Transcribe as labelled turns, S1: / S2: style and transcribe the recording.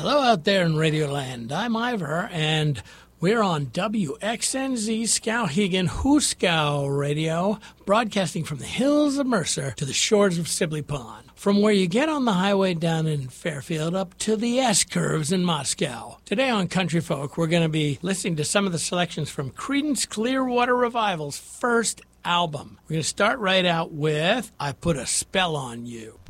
S1: Hello out there in Radioland. I'm Ivor, and we're on WXNZ Skowhegan Hooskow Radio, broadcasting from the hills of Mercer to the shores of Sibley Pond. From where you get on the highway down in Fairfield up to the S-curves in Moscow. Today on Country Folk, we're going to be listening to some of the selections from Creedence Clearwater Revival's first album. We're going to start right out with I Put a Spell on You.